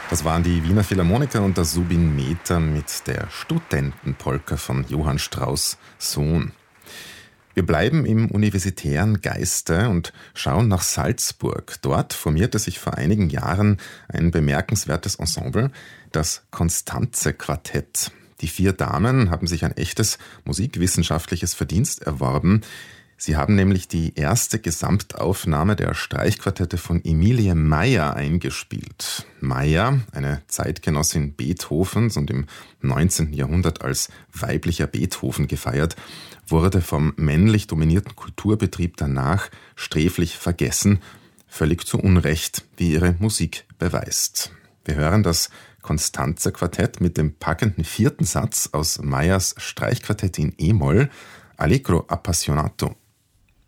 Das waren die Wiener Philharmoniker und der Subin Mehta mit der Studentenpolka von Johann Strauss Sohn. Wir bleiben im universitären Geiste und schauen nach Salzburg. Dort formierte sich vor einigen Jahren ein bemerkenswertes Ensemble, das Constanze-Quartett. Die 4 Damen haben sich ein echtes musikwissenschaftliches Verdienst erworben. Sie haben nämlich die erste Gesamtaufnahme der Streichquartette von Emilie Meyer eingespielt. Meyer, eine Zeitgenossin Beethovens und im 19. Jahrhundert als weiblicher Beethoven gefeiert, wurde vom männlich dominierten Kulturbetrieb danach sträflich vergessen, völlig zu Unrecht, wie ihre Musik beweist. Wir hören das Constanze-Quartett mit dem packenden 4. Satz aus Meyers Streichquartett in E-Moll, Allegro appassionato.